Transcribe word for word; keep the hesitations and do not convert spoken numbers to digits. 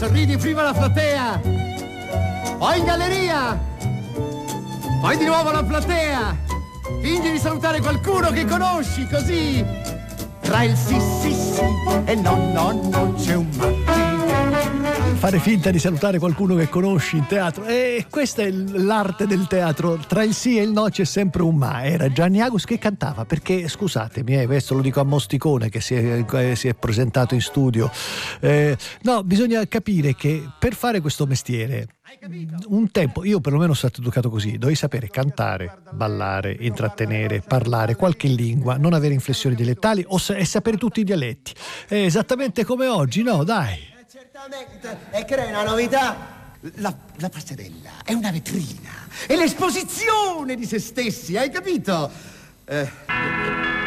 sorridi prima alla platea, poi in galleria, poi di nuovo alla platea. Fingi di salutare qualcuno che conosci, così tra il sì sì sì e no no no c'è un ma. Fare finta di salutare qualcuno che conosci in teatro, e questa è l'arte del teatro. Tra il sì e il no c'è sempre un ma. Era Gianni Agus che cantava, perché scusatemi, eh, questo lo dico a Mosticone che si è, eh, si è presentato in studio, eh, no, bisogna capire che per fare questo mestiere un tempo, io perlomeno sono stato educato così, dovevi sapere cantare, ballare, intrattenere, parlare qualche lingua, non avere inflessioni dialettali o sa- e sapere tutti i dialetti. È esattamente come oggi, no? Dai. Certamente, e crea una novità. La, la passerella è una vetrina, è l'esposizione di se stessi, hai capito? Eh,